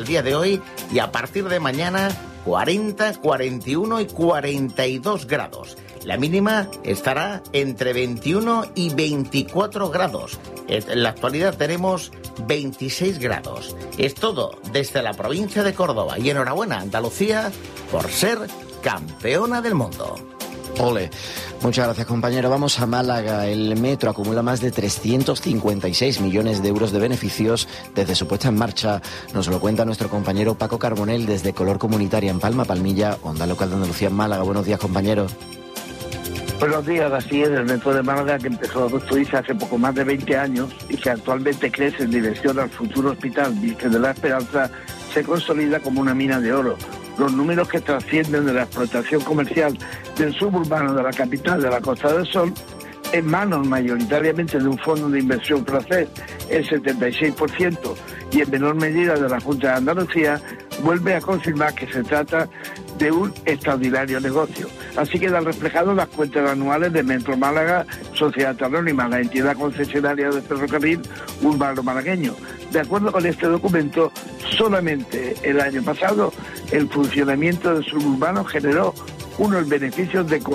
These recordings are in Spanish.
el día de hoy y a partir de mañana 40, 41 y 42 grados. La mínima estará entre 21 y 24 grados. En la actualidad tenemos 26 grados. Es todo desde la provincia de Córdoba. Y enhorabuena, Andalucía, por ser campeona del mundo. Ole. Muchas gracias, compañero. Vamos a Málaga. El metro acumula más de 356 millones de euros de beneficios desde su puesta en marcha. Nos lo cuenta nuestro compañero Paco Carbonell desde Color Comunitaria en Palma, Palmilla, Onda Local de Andalucía en Málaga. Buenos días, compañero. Buenos días, así es, el metro de Málaga, que empezó a construirse hace poco más de 20 años y que actualmente crece en dirección al futuro hospital Virgen de la Esperanza, se consolida como una mina de oro. Los números que trascienden de la explotación comercial del suburbano de la capital de la Costa del Sol, en manos mayoritariamente de un fondo de inversión francés, el 76%, y en menor medida de la Junta de Andalucía, vuelve a confirmar que se trata de un extraordinario negocio. Así quedan reflejadas las cuentas anuales de Metro Málaga, Sociedad Anónima, la entidad concesionaria del ferrocarril urbano malagueño. De acuerdo con este documento, solamente el año pasado el funcionamiento del suburbano generó unos beneficios de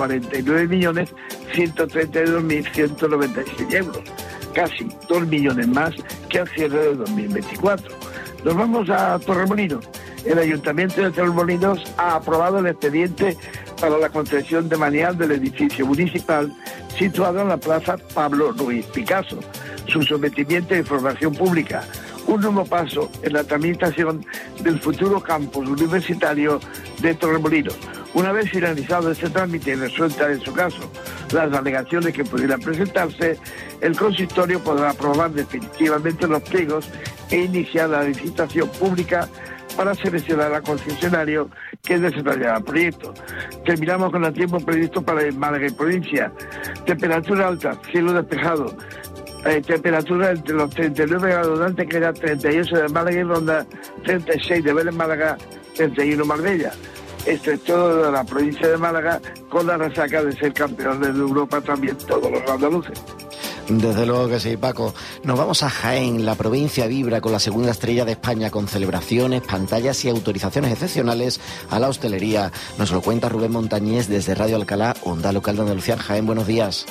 49.132.196 euros, casi 2 millones más que al cierre de 2024. Nos vamos a Torremolinos. El Ayuntamiento de Torremolinos ha aprobado el expediente para la concesión de manial del edificio municipal situado en la Plaza Pablo Ruiz Picasso. Su sometimiento a información pública, un nuevo paso en la tramitación del futuro campus universitario de Torremolinos. Una vez finalizado este trámite y resuelta en su caso las alegaciones que pudieran presentarse, el consistorio podrá aprobar definitivamente los pliegos e iniciar la licitación pública para seleccionar al concesionario que desarrollará el proyecto. Terminamos con el tiempo previsto para el Málaga y provincia. Temperatura alta, cielo despejado. Temperatura entre los 39 grados de Antequera, 38 de Málaga y Ronda, 36 de Vélez Málaga, 31 Marbella. Este es todo de la provincia de Málaga, con la resaca de ser campeones de Europa también todos los andaluces. Desde luego que sí, Paco. Nos vamos a Jaén. La provincia vibra con la segunda estrella de España, con celebraciones, pantallas y autorizaciones excepcionales a la hostelería. Nos lo cuenta Rubén Montañés desde Radio Alcalá, Onda Local de Andalucía en Jaén. Buenos días.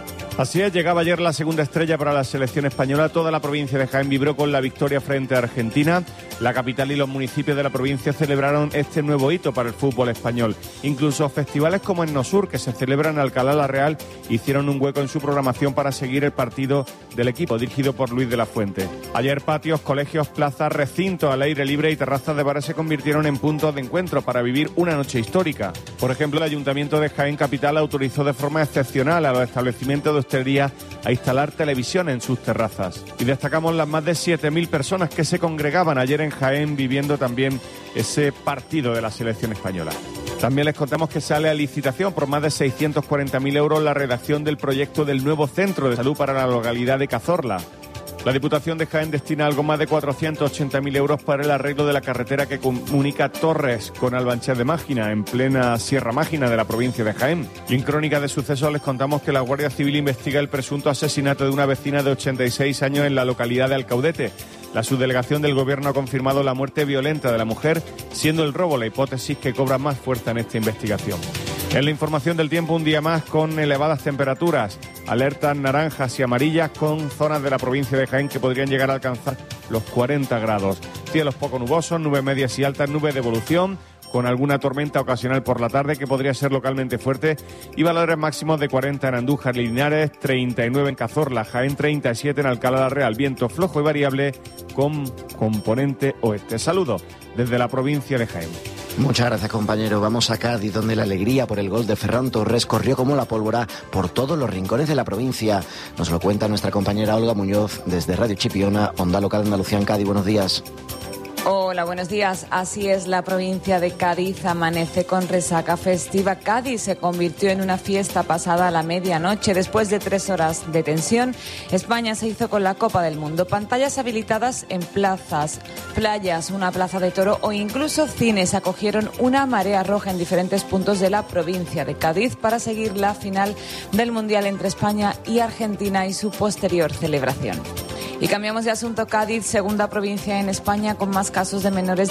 Así es, llegaba ayer la segunda estrella para la selección española. Toda la provincia de Jaén vibró con la victoria frente a Argentina. La capital y los municipios de la provincia celebraron este nuevo hito para el fútbol español. Incluso festivales como en Nosur, que se celebran en Alcalá la Real, hicieron un hueco en su programación para seguir el partido del equipo, dirigido por Luis de la Fuente. Ayer patios, colegios, plazas, recintos al aire libre y terrazas de bares se convirtieron en puntos de encuentro para vivir una noche histórica. Por ejemplo, el Ayuntamiento de Jaén Capital autorizó de forma excepcional a los establecimientos de hostelería a instalar televisión en sus terrazas. Y destacamos las más de 7.000 personas que se congregaban ayer en Jaén viviendo también ese partido de la selección española. También les contamos que sale a licitación por más de 640.000 euros la redacción del proyecto del nuevo centro de salud para la localidad de Cazorla. La Diputación de Jaén destina algo más de 480.000 euros para el arreglo de la carretera que comunica Torres con Albancher de Mágina, en plena Sierra Mágina de la provincia de Jaén. Y en Crónica de Sucesos les contamos que la Guardia Civil investiga el presunto asesinato de una vecina de 86 años en la localidad de Alcaudete. La subdelegación del Gobierno ha confirmado la muerte violenta de la mujer, siendo el robo la hipótesis que cobra más fuerza en esta investigación. En la información del tiempo, un día más con elevadas temperaturas, alertas naranjas y amarillas con zonas de la provincia de Jaén que podrían llegar a alcanzar los 40 grados. Cielos poco nubosos, nubes medias y altas, nubes de evolución, con alguna tormenta ocasional por la tarde que podría ser localmente fuerte, y valores máximos de 40 en Andújar y Linares, 39 en Cazorla, Jaén 37 en Alcalá la Real, viento flojo y variable con componente oeste. Saludos desde la provincia de Jaén. Muchas gracias, compañero. Vamos a Cádiz, donde la alegría por el gol de Ferran Torres corrió como la pólvora por todos los rincones de la provincia. Nos lo cuenta nuestra compañera Olga Muñoz desde Radio Chipiona, Onda Local de Andalucía en Cádiz. Buenos días. Hola, buenos días. Así es, la provincia de Cádiz amanece con resaca festiva. Cádiz se convirtió en una fiesta pasada a la medianoche. Después de 3 horas de tensión, España se hizo con la Copa del Mundo. Pantallas habilitadas en plazas, playas, una plaza de toro o incluso cines acogieron una marea roja en diferentes puntos de la provincia de Cádiz para seguir la final del Mundial entre España y Argentina y su posterior celebración. Y cambiamos de asunto. Cádiz, segunda provincia en España con más casos de menores